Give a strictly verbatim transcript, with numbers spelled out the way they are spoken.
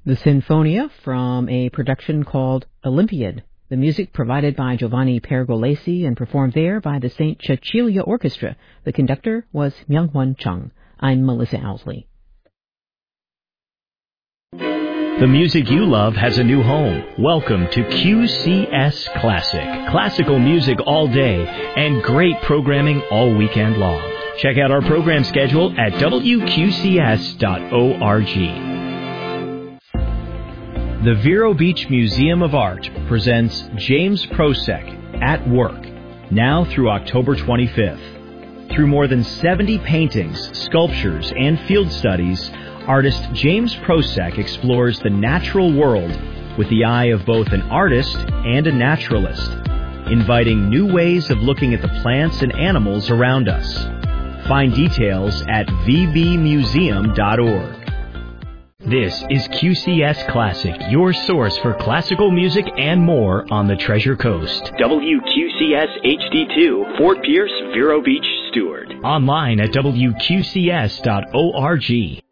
The Sinfonia from a production called Olympiad. The music provided by Giovanni Pergolesi and performed there by the Saint Cecilia Orchestra. The conductor was Myung-Hwan Chung. I'm Melissa Owsley. The music you love has a new home. Welcome to Q C S Classic. Classical music all day and great programming all weekend long. Check out our program schedule at W Q C S dot org. The Vero Beach Museum of Art presents James Prosek at Work, now through October twenty-fifth. Through more than seventy paintings, sculptures, and field studies, artist James Prosek explores the natural world with the eye of both an artist and a naturalist, inviting new ways of looking at the plants and animals around us. Find details at v b museum dot org. This is Q C S Classic, your source for classical music and more on the Treasure Coast. W Q C S H D two, Fort Pierce, Vero Beach, Stewart. Online at W Q C S dot org.